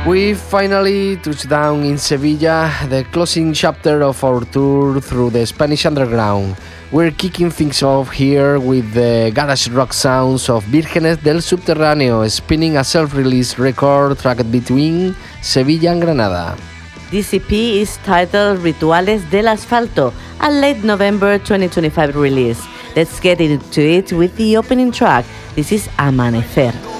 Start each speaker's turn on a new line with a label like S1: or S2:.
S1: We finally touched down in Sevilla, the closing chapter of our tour through the Spanish underground. We're kicking things off here with the garage rock sounds of Vírgenes del Subterráneo, spinning a self-released record tracked between Sevilla and Granada.
S2: This EP is titled Rituales del Asfalto, a late November 2025 release. Let's get into it with the opening track. This is Amanecer.